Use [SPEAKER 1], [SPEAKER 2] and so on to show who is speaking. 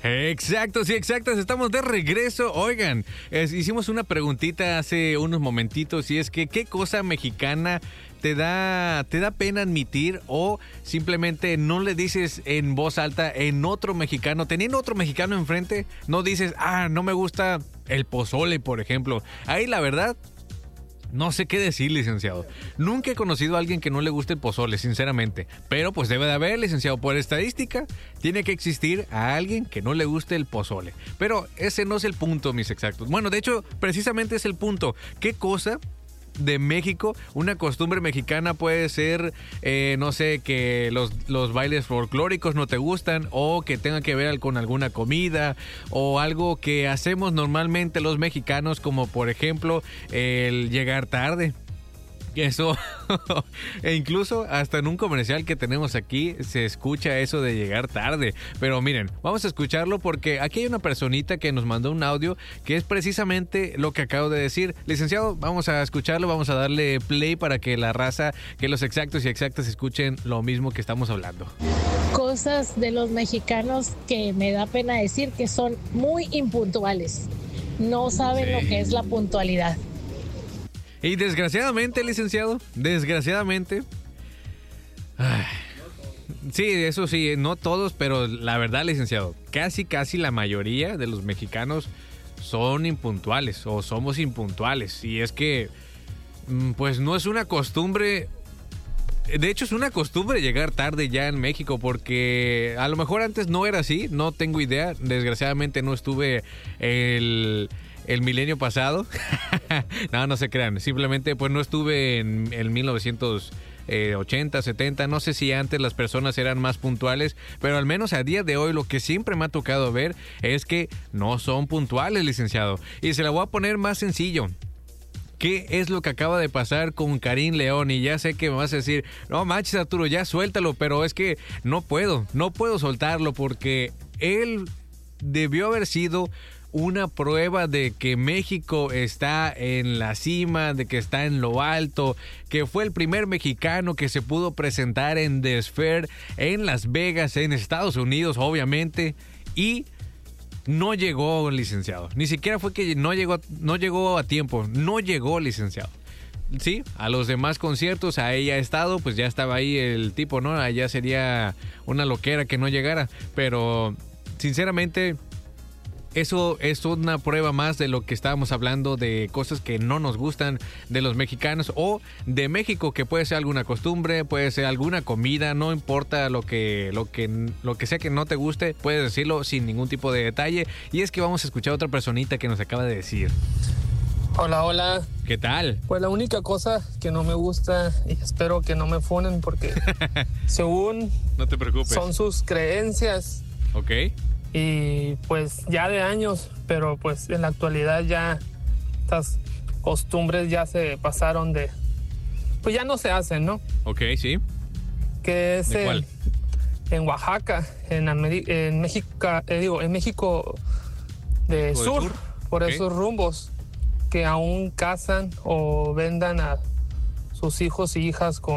[SPEAKER 1] Exacto, sí, exactas. Estamos de regreso. Oigan, hicimos una preguntita hace unos momentitos y es que ¿qué cosa mexicana te da pena admitir o simplemente no le dices en voz alta en otro mexicano, teniendo otro mexicano enfrente, no dices, no me gusta el pozole, por ejemplo? Ahí la verdad, no sé qué decir, licenciado. Nunca he conocido a alguien que no le guste el pozole, sinceramente. Pero pues debe de haber, licenciado. Por estadística, tiene que existir a alguien que no le guste el pozole. Pero ese no es el punto, mis exactos. Bueno, de hecho, precisamente es el punto. ¿Qué cosa de México, una costumbre mexicana puede ser, no sé, que los bailes folclóricos no te gustan o que tenga que ver con alguna comida o algo que hacemos normalmente los mexicanos, como por ejemplo el llegar tarde? Eso, e incluso hasta en un comercial que tenemos aquí se escucha eso de llegar tarde. Pero miren, vamos a escucharlo porque aquí hay una personita que nos mandó un audio que es precisamente lo que acabo de decir. Licenciado, vamos a escucharlo, vamos a darle play para que la raza, que los exactos y exactas escuchen lo mismo que estamos hablando.
[SPEAKER 2] Cosas de los mexicanos que me da pena decir que son muy impuntuales. No saben lo que es la puntualidad.
[SPEAKER 1] Y desgraciadamente, licenciado, desgraciadamente, sí, eso sí, no todos, pero la verdad, licenciado, casi la mayoría de los mexicanos son impuntuales o somos impuntuales. Y es que, pues no es una costumbre. De hecho, es una costumbre llegar tarde ya en México, porque a lo mejor antes no era así, no tengo idea. Desgraciadamente no estuve el milenio pasado. No se crean. Simplemente pues no estuve en el 1980, 70. No sé si antes las personas eran más puntuales, pero al menos a día de hoy lo que siempre me ha tocado ver es que no son puntuales, licenciado. Y se la voy a poner más sencillo. ¿Qué es lo que acaba de pasar con Karim León? Y ya sé que me vas a decir, no manches, Arturo, ya suéltalo, pero es que no puedo soltarlo porque él debió haber sido una prueba de que México está en la cima, de que está en lo alto, que fue el primer mexicano que se pudo presentar en The Sphere en Las Vegas, en Estados Unidos, obviamente, y no llegó, licenciado. Ni siquiera fue que no llegó a tiempo, no llegó, licenciado. Sí, a los demás conciertos, a ella ha estado, pues ya estaba ahí el tipo, ¿no? Allá sería una loquera que no llegara, pero sinceramente eso es una prueba más de lo que estábamos hablando, de cosas que no nos gustan de los mexicanos o de México, que puede ser alguna costumbre, puede ser alguna comida, no importa lo que sea que no te guste, puedes decirlo sin ningún tipo de detalle. Y es que vamos a escuchar a otra personita que nos acaba de decir.
[SPEAKER 3] Hola.
[SPEAKER 1] ¿Qué tal?
[SPEAKER 3] Pues la única cosa que no me gusta, y espero que no me funen porque según
[SPEAKER 1] no te preocupes,
[SPEAKER 3] son sus creencias.
[SPEAKER 1] Ok.
[SPEAKER 3] Y pues ya de años, pero pues en la actualidad ya estas costumbres ya se pasaron de, pues ya no se hacen, ¿no?
[SPEAKER 1] Ok, sí.
[SPEAKER 3] Que es
[SPEAKER 1] ¿De cuál?
[SPEAKER 3] En Oaxaca, en México de sur, por
[SPEAKER 1] okay,
[SPEAKER 3] esos rumbos, que aún casan o vendan a sus hijos y hijas con